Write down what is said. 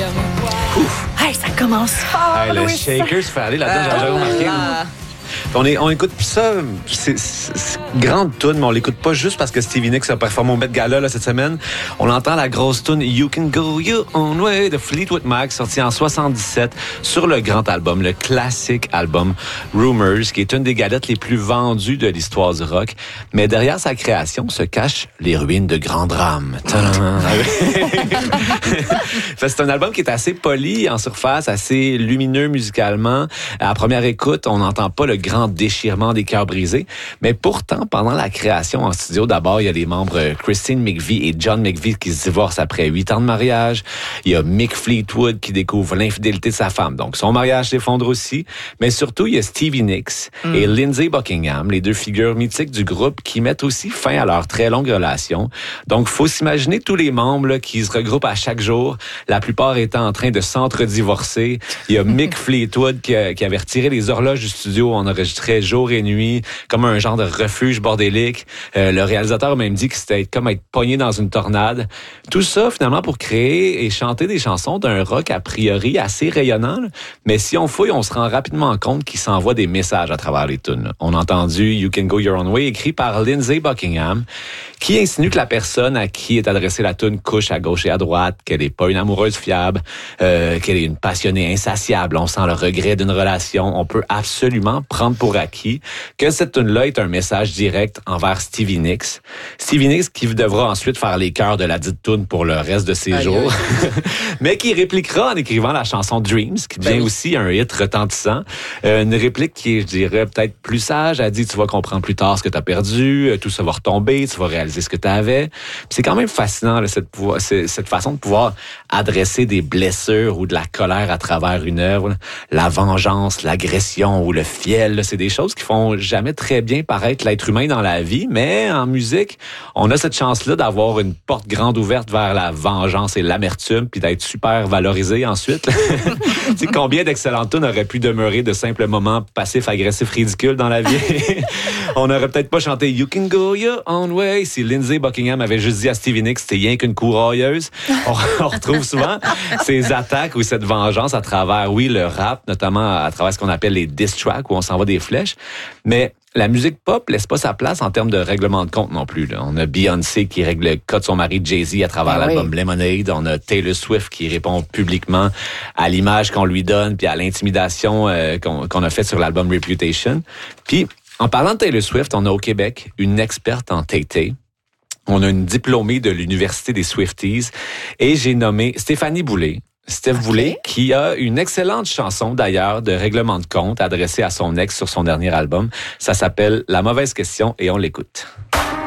Hey, ça commence fort, Hey, le Louis. shaker se fait aller là-dedans, j'avais remarqué. On écoute ça, c'est grande tune, mais on l'écoute pas juste parce que Stevie Nicks a performé au Met Gala là, cette semaine. On entend la grosse tune You Can Go Your Own Way de Fleetwood Mac, sorti en 77 sur le grand album, le classique album Rumours, qui est une des galettes les plus vendues de l'histoire du rock. Mais derrière sa création se cachent les ruines de grands drames. C'est un album qui est assez poli en surface, assez lumineux musicalement. À la première écoute, on n'entend pas le grand déchirement des cœurs brisés. Mais pourtant, pendant la création en studio, d'abord, il y a les membres Christine McVie et John McVie qui se divorcent après 8 ans de mariage. Il y a Mick Fleetwood qui découvre l'infidélité de sa femme. Donc, son mariage s'effondre aussi. Mais surtout, il y a Stevie Nicks et Lindsey Buckingham, les deux figures mythiques du groupe qui mettent aussi fin à leur très longue relation. Donc, faut s'imaginer tous les membres là, qui se regroupent à chaque jour, la plupart étant en train de s'entre-divorcer. Il y a Mick Fleetwood qui avait retiré les horloges du studio. On enregistrait jour et nuit, comme un genre de refuge bordélique. Le réalisateur a même dit que c'était comme être pogné dans une tornade. Tout ça, finalement, pour créer et chanter des chansons d'un rock a priori assez rayonnant. Là. Mais si on fouille, on se rend rapidement compte qu'il s'envoie des messages à travers les tunes. Là. On a entendu You Can Go Your Own Way, écrit par Lindsey Buckingham, qui insinue que la personne à qui est adressée la tune couche à gauche et à droite, qu'elle n'est pas une amoureuse fiable, qu'elle est une passionnée insatiable. On sent le regret d'une relation. On peut absolument prendre pour acquis que cette tune-là est un message direct envers Stevie Nicks. Stevie Nicks qui devra ensuite faire les chœurs de la dite tune pour le reste de ses jours, mais qui répliquera en écrivant la chanson Dreams, qui devient aussi un hit retentissant. Une réplique qui est, je dirais, peut-être plus sage. Elle dit, tu vas comprendre plus tard ce que tu as perdu, tout ça va retomber, tu vas réaliser ce que tu avais. C'est quand même fascinant, là, cette façon de pouvoir adresser des blessures ou de la colère à travers une œuvre. Là. La vengeance, l'agression ou le fiel, là, c'est des choses qui font jamais très bien paraître l'être humain dans la vie, mais en musique, on a cette chance-là d'avoir une porte grande ouverte vers la vengeance et l'amertume, puis d'être super valorisé ensuite. Tu sais, combien d'excellentes tunes auraient pu demeurer de simples moments passifs, agressifs, ridicules dans la vie? On n'aurait peut-être pas chanté You Can Go Your Own Way si Lindsey Buckingham avait juste dit à Stevie Nicks c'était rien qu'une courailleuse. On retrouve souvent ces attaques ou cette vengeance à travers, oui, le rap, notamment à travers ce qu'on appelle les diss tracks où on s'envoie des flèches. Mais la musique pop laisse pas sa place en termes de règlement de compte non plus. Là. On a Beyoncé qui règle le cas de son mari Jay-Z à travers l'album Lemonade. On a Taylor Swift qui répond publiquement à l'image qu'on lui donne puis à l'intimidation qu'on a faite sur l'album Reputation. Puis, en parlant de Taylor Swift, on a au Québec une experte en Tay-Tay. On a une diplômée de l'Université des Swifties et j'ai nommé Stéphanie Boulay. Steph Boulay, qui a une excellente chanson d'ailleurs de règlement de compte adressée à son ex sur son dernier album. Ça s'appelle La mauvaise question et on l'écoute.